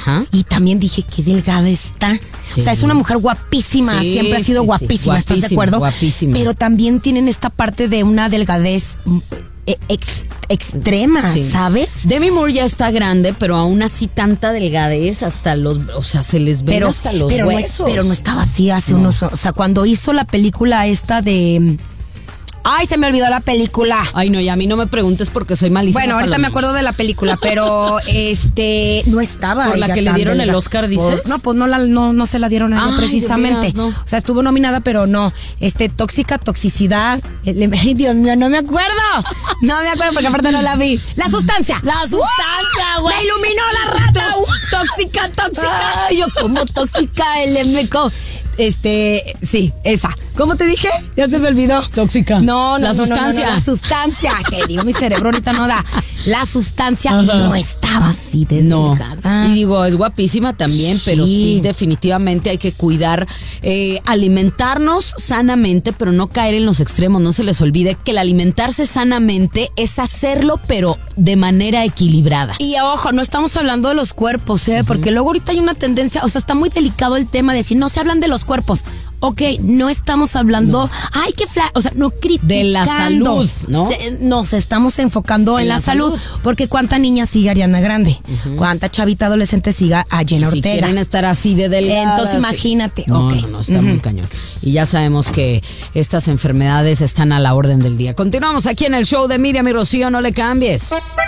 Ajá. Y también dije, qué delgada está. Sí. O sea, es una mujer guapísima, Sí, siempre ha sido sí, guapísima, ¿estás de guapísima, acuerdo? guapísima. Pero también tienen esta parte de una delgadez extrema, Sí. ¿sabes? Demi Moore ya está grande, pero aún así tanta delgadez hasta los, o sea, se les ven hasta los huesos. Pero no estaba así hace unos, o sea, cuando hizo la película esta de... Ay, se me olvidó la película. Ay, no, y a mí no me preguntes porque soy malísima. Bueno, ahorita me acuerdo de la película, pero no estaba. ¿Por la ella que le tan dieron el delgada. Oscar, dices? No, pues no se la dieron a ella Ay, precisamente. de veras, no. O sea, estuvo nominada, pero no. Tóxica, toxicidad. Ay, Dios mío, no me acuerdo. No me acuerdo porque aparte no la vi. La sustancia. La sustancia, güey. Me iluminó la rata. Tóxica. Ay, yo como tóxica, sí, esa. ¿Cómo te dije? Ya se me olvidó. Tóxica. No, La sustancia. la sustancia. Te digo, mi cerebro ahorita no da. La sustancia no estaba así de delgada. Y digo, es guapísima también, pero sí, definitivamente hay que cuidar, alimentarnos sanamente, pero no caer en los extremos. No se les olvide que el alimentarse sanamente es hacerlo, pero de manera equilibrada. Y ojo, no estamos hablando de los cuerpos, porque luego ahorita hay una tendencia, o sea, está muy delicado el tema de decir, no se hablan de los cuerpos. Ok, no estamos hablando, ay, qué o sea, no criticando. De la salud, ¿no? Nos estamos enfocando en la salud, porque cuánta niña sigue a Ariana Grande, cuánta chavita adolescente siga a Jenna Si Ortega. quieren estar así de delgadas. Entonces imagínate, No, está muy cañón. Y ya sabemos que estas enfermedades están a la orden del día. Continuamos aquí en el show de Miriam y Rocío, no le cambies.